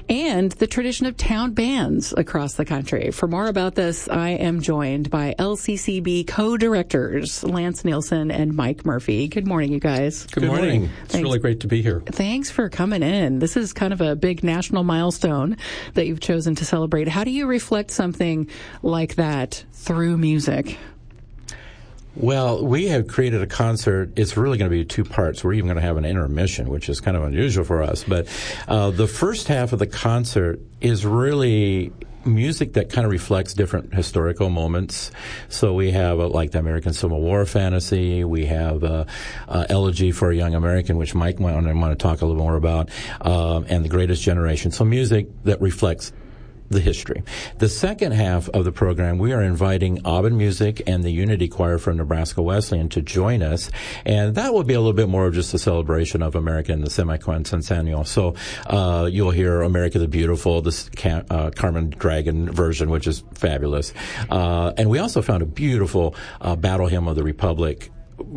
and the tradition of town bands across the country. For more about this, I am joined by LCCB co-directors Lance Nielsen and Mike Murphy. Good morning, you guys. Good morning. It's really great to be here. Thanks for coming in. This is kind of a big national milestone that you've chosen to celebrate. How do you reflect something like that through music? Well, we have created a concert. It's really going to be two parts. We're even going to have an intermission, which is kind of unusual for us. But the first half of the concert is really music that kind of reflects different historical moments. So we have like the American Civil War fantasy. We have Elegy for a Young American, which Mike might want to talk a little more about, and The Greatest Generation. So music that reflects the history. The second half of the program, we are inviting Auburn Music and the Unity Choir from Nebraska Wesleyan to join us, and that will be a little bit more of just a celebration of America in the semi-quincentennial. So you'll hear America the Beautiful, this Carmen Dragon version, which is fabulous. And we also found a beautiful Battle Hymn of the Republic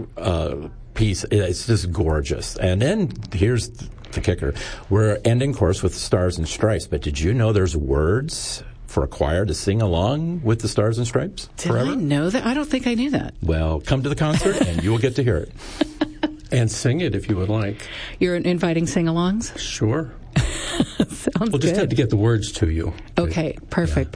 piece. It's just gorgeous. And then here's the kicker. We're ending course with the Stars and Stripes, but did you know there's words for a choir to sing along with the Stars and Stripes forever? Did I know that? I don't think I knew that. Well, come to the concert and you will get to hear it. And sing it if you would like. You're inviting sing-alongs? Sure. Sounds We'll just good. have to get the words to you. Okay, perfect.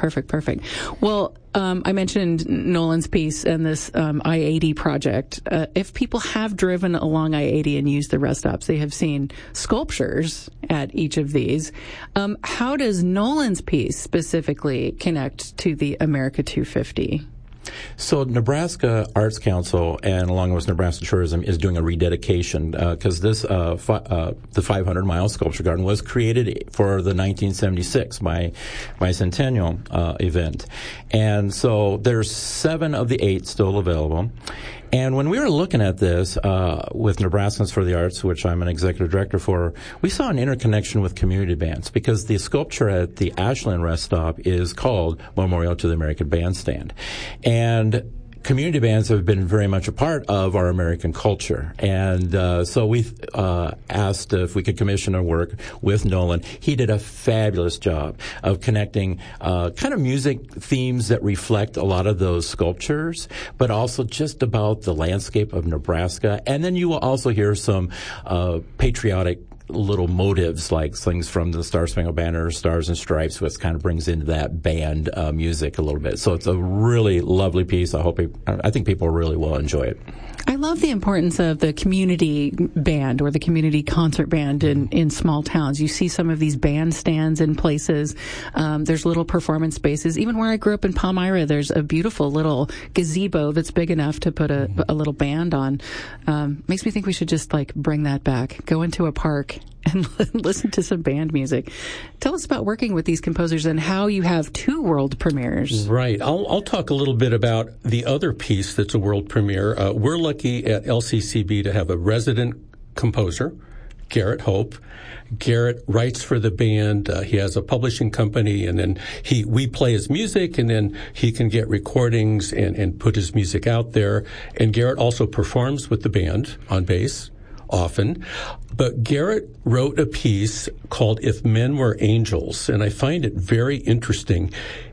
Well, I mentioned Nolan's piece and this I-80 project. If people have driven along I-80 and used the rest stops, they have seen sculptures at each of these. How does Nolan's piece specifically connect to the America 250? So Nebraska Arts Council, and along with Nebraska Tourism, is doing a rededication because this the 500-mile sculpture garden was created for the 1976 bicentennial event, and so there's 7 of the 8 still available. And when we were looking at this with Nebraskans for the Arts, which I'm an executive director for, we saw an interconnection with community bands because the sculpture at the Ashland Rest Stop is called Memorial to the American Bandstand. And community bands have been very much a part of our American culture. And so we asked if we could commission a work with Nolan. He did a fabulous job of connecting kind of music themes that reflect a lot of those sculptures, but also just about the landscape of Nebraska. And then you will also hear some patriotic little motives like things from the Star Spangled Banner, Stars and Stripes, which kind of brings into that band music a little bit. So it's a really lovely piece. I think people really will enjoy it. I love the importance of the community band or the community concert band in small towns. You see some of these bandstands in places. There's little performance spaces. Even where I grew up in Palmyra, there's a beautiful little gazebo that's big enough to put a little band on. Makes me think we should just bring that back. Go into a park and listen to some band music. Tell us about working with these composers and how you have 2 world premieres. Right. I'll talk a little bit about the other piece that's a world premiere. We're lucky at LCCB to have a resident composer, Garrett Hope. Garrett writes for the band. He has a publishing company, and then we play his music, and then he can get recordings and put his music out there. And Garrett also performs with the band on bass often. But Garrett wrote a piece called If Men Were Angels, and I find it very interesting.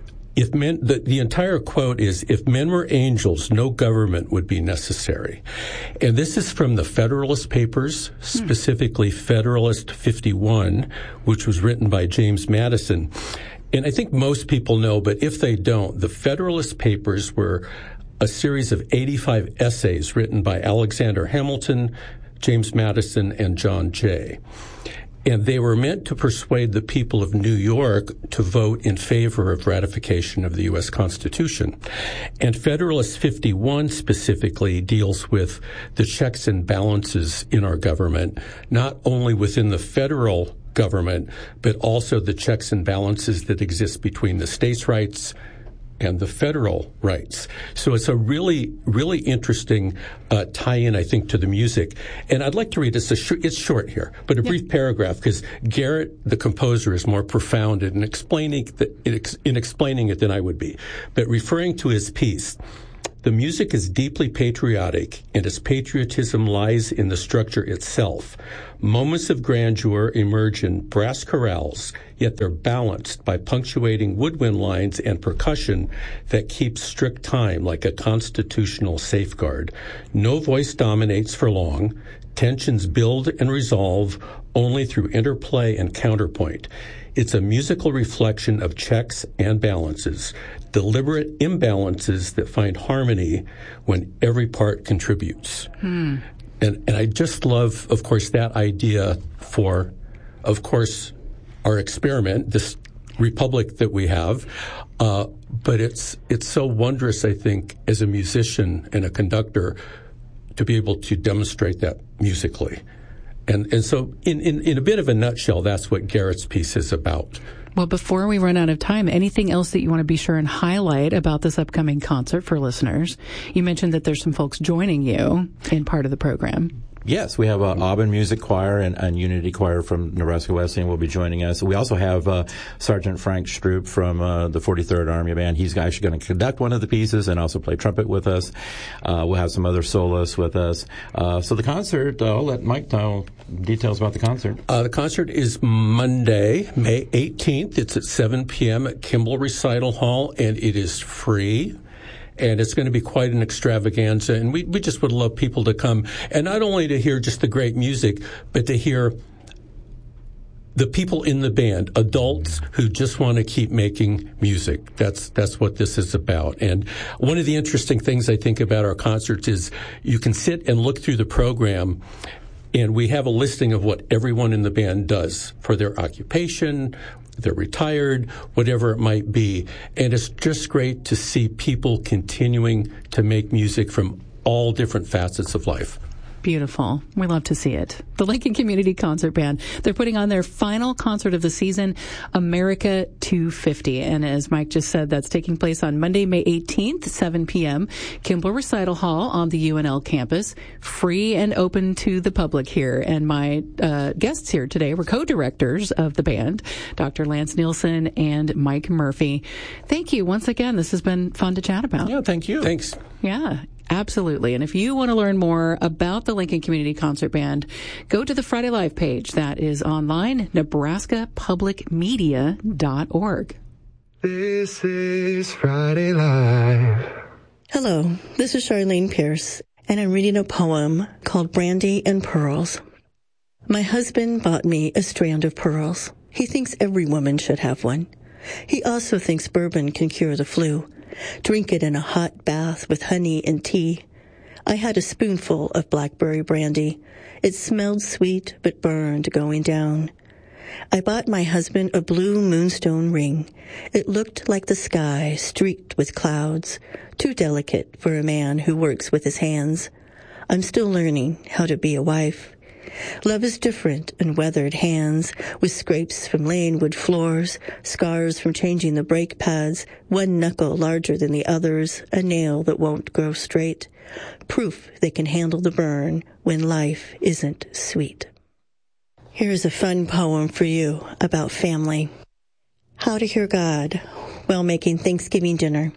The entire quote is, if men were angels, no government would be necessary. And this is from the Federalist Papers, specifically Federalist 51, which was written by James Madison. And I think most people know, but if they don't, the Federalist Papers were a series of 85 essays written by Alexander Hamilton, James Madison, and John Jay. And they were meant to persuade the people of New York to vote in favor of ratification of the U.S. Constitution. And Federalist 51 specifically deals with the checks and balances in our government, not only within the federal government, but also the checks and balances that exist between the states' rights and the federal rights. So it's a really, really interesting tie-in, I think, to the music. And I'd like to read this. It's short here, but a brief paragraph, because Garrett, the composer, is more profound in explaining it than I would be. But referring to his piece, The music is deeply patriotic, and its patriotism lies in the structure itself. Moments of grandeur emerge in brass chorales, yet they're balanced by punctuating woodwind lines and percussion that keeps strict time like a constitutional safeguard. No voice dominates for long. Tensions build and resolve only through interplay and counterpoint. It's a musical reflection of checks and balances, deliberate imbalances that find harmony when every part contributes. And I just love, of course, that idea for, of course, our experiment, this republic that we have. But it's so wondrous, I think, as a musician and a conductor, to be able to demonstrate that musically. And so in a bit of a nutshell, that's what Garrett's piece is about. Well, before we run out of time, anything else that you want to be sure and highlight about this upcoming concert for listeners? You mentioned that there's some folks joining you in part of the program. Yes, we have Auburn Music Choir and Unity Choir from Nebraska Wesleyan will be joining us. We also have Sergeant Frank Stroop from the 43rd Army Band. He's actually going to conduct one of the pieces and also play trumpet with us. We'll have some other soloists with us. So the concert, I'll let Mike tell details about the concert. The concert is Monday, May 18th. It's at 7 p.m. at Kimball Recital Hall, and it is free. And it's going to be quite an extravaganza, and we just would love people to come, and not only to hear just the great music, but to hear the people in the band, adults who just want to keep making music. That's what this is about. And one of the interesting things I think about our concerts is you can sit and look through the program, and we have a listing of what everyone in the band does for their occupation, they're retired, whatever it might be. And it's just great to see people continuing to make music from all different facets of life. Beautiful. We love to see it. The Lincoln Community Concert Band, they're putting on their final concert of the season, America 250. And as Mike just said, that's taking place on Monday, May 18th, 7 p.m., Kimball Recital Hall on the UNL campus, free and open to the public here. And my guests here today were co-directors of the band, Dr. Lance Nielsen and Mike Murphy. Thank you once again. This has been fun to chat about. Yeah, thank you. Thanks. Yeah. Absolutely. And if you want to learn more about the Lincoln Community Concert Band, go to the Friday Live page. That is online, nebraskapublicmedia.org. This is Friday Live. Hello, this is Charlene Pierce, and I'm reading a poem called Brandy and Pearls. My husband bought me a strand of pearls. He thinks every woman should have one. He also thinks bourbon can cure the flu. Drink it in a hot bath with honey and tea. I had a spoonful of blackberry brandy. It smelled sweet but burned going down. I bought my husband a blue moonstone ring. It looked like the sky streaked with clouds, too delicate for a man who works with his hands. I'm still learning how to be a wife. Love is different in weathered hands, with scrapes from laying wood floors, scars from changing the brake pads, one knuckle larger than the others, a nail that won't grow straight. Proof they can handle the burn when life isn't sweet. Here's a fun poem for you about family. How to hear God while making Thanksgiving dinner.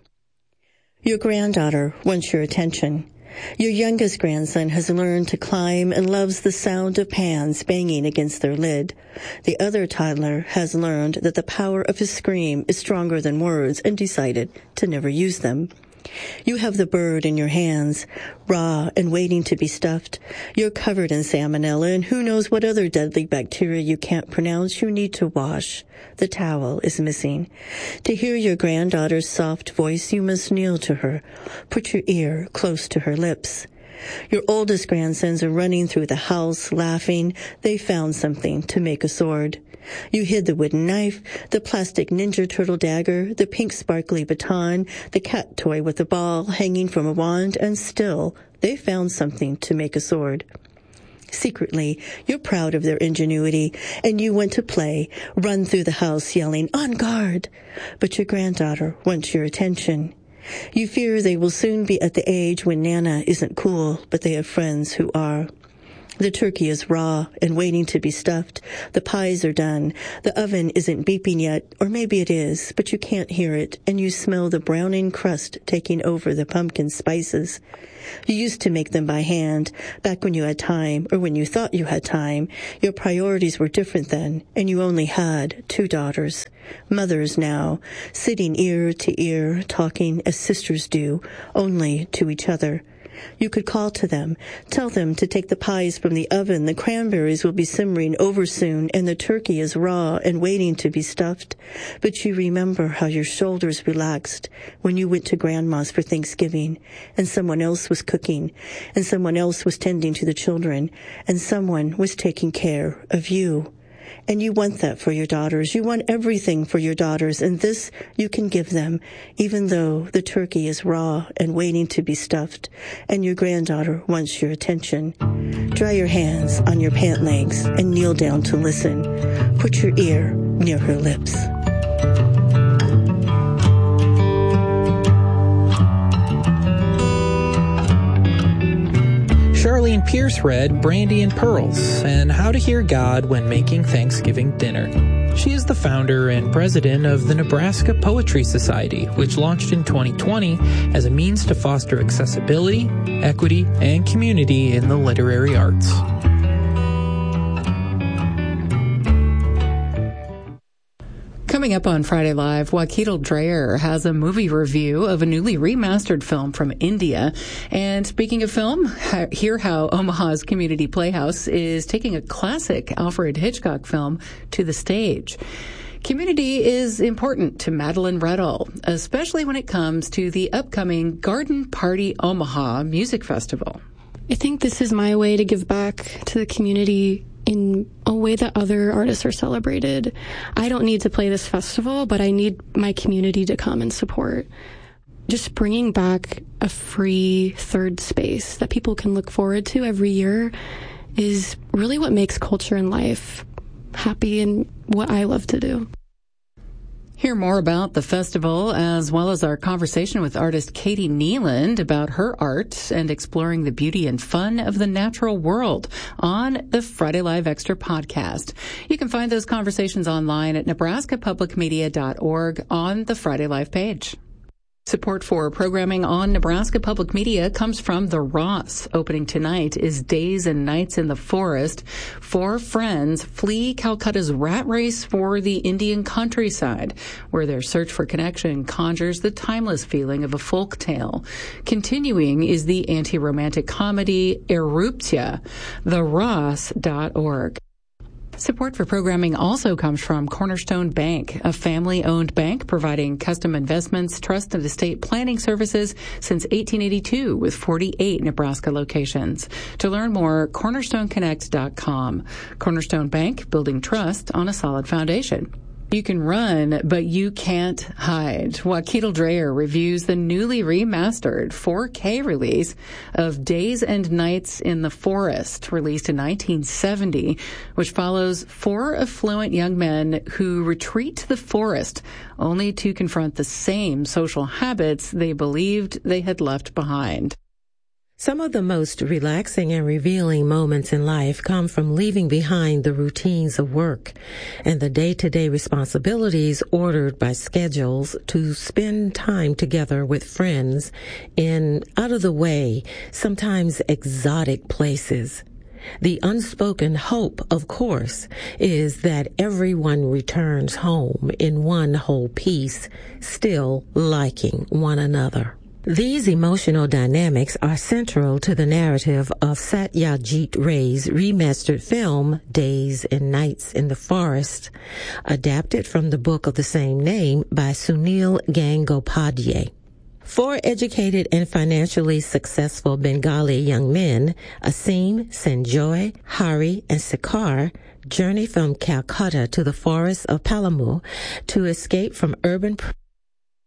Your granddaughter wants your attention. Your youngest grandson has learned to climb and loves the sound of pans banging against their lid. The other toddler has learned that the power of his scream is stronger than words and decided to never use them. You have the bird in your hands, raw and waiting to be stuffed. You're covered in salmonella and who knows what other deadly bacteria you can't pronounce you need to wash. The towel is missing. To hear your granddaughter's soft voice, you must kneel to her. Put your ear close to her lips. Your oldest grandsons are running through the house, laughing. They found something to make a sword. You hid the wooden knife, the plastic Ninja Turtle dagger, the pink sparkly baton, the cat toy with the ball hanging from a wand, and still they found something to make a sword. Secretly, you're proud of their ingenuity, and you want to play, run through the house yelling, "On guard!" But your granddaughter wants your attention. You fear they will soon be at the age when Nana isn't cool, but they have friends who are. The turkey is raw and waiting to be stuffed. The pies are done. The oven isn't beeping yet, or maybe it is, but you can't hear it, and you smell the browning crust taking over the pumpkin spices. You used to make them by hand, back when you had time, or when you thought you had time. Your priorities were different then, and you only had 2 daughters. Mothers now, sitting ear to ear, talking as sisters do, only to each other. You could call to them, tell them to take the pies from the oven, the cranberries will be simmering over soon, and the turkey is raw and waiting to be stuffed. But you remember how your shoulders relaxed when you went to Grandma's for Thanksgiving, and someone else was cooking, and someone else was tending to the children, and someone was taking care of you. And you want that for your daughters. You want everything for your daughters, and this you can give them, even though the turkey is raw and waiting to be stuffed, and your granddaughter wants your attention. Dry your hands on your pant legs and kneel down to listen. Put your ear near her lips. Charlene Pierce read Brandy and Pearls and How to Hear God When Making Thanksgiving Dinner. She is the founder and president of the Nebraska Poetry Society, which launched in 2020 as a means to foster accessibility, equity, and community in the literary arts. Coming up on Friday Live, Joaquin Dreyer has a movie review of a newly remastered film from India. And speaking of film, hear how Omaha's Community Playhouse is taking a classic Alfred Hitchcock film to the stage. Community is important to Madeline Reddle, especially when it comes to the upcoming Garden Party Omaha Music Festival. I think this is my way to give back to the community in a way that other artists are celebrated. I don't need to play this festival, but I need my community to come and support. Just bringing back a free third space that people can look forward to every year is really what makes culture and life happy and what I love to do. Hear more about the festival as well as our conversation with artist Katie Neeland about her art and exploring the beauty and fun of the natural world on the Friday Live Extra podcast. You can find those conversations online at nebraskapublicmedia.org on the Friday Live page. Support for programming on Nebraska Public Media comes from The Ross. Opening tonight is Days and Nights in the Forest. 4 friends flee Calcutta's rat race for the Indian countryside, where their search for connection conjures the timeless feeling of a folk tale. Continuing is the anti-romantic comedy Eruptia, theross.org. Support for programming also comes from Cornerstone Bank, a family-owned bank providing custom investments, trust, and estate planning services since 1882 with 48 Nebraska locations. To learn more, cornerstoneconnect.com. Cornerstone Bank, building trust on a solid foundation. You can run, but you can't hide. Joaquin Dreyer reviews the newly remastered 4K release of Days and Nights in the Forest, released in 1970, which follows 4 affluent young men who retreat to the forest only to confront the same social habits they believed they had left behind. Some of the most relaxing and revealing moments in life come from leaving behind the routines of work and the day-to-day responsibilities ordered by schedules to spend time together with friends in out-of-the-way, sometimes exotic places. The unspoken hope, of course, is that everyone returns home in one whole piece, still liking one another. These emotional dynamics are central to the narrative of Satyajit Ray's remastered film, Days and Nights in the Forest, adapted from the book of the same name by Sunil Gangopadhyay. 4 educated and financially successful Bengali young men, Asim, Sanjoy, Hari, and Sekar, journey from Calcutta to the forests of Palamu to escape from urban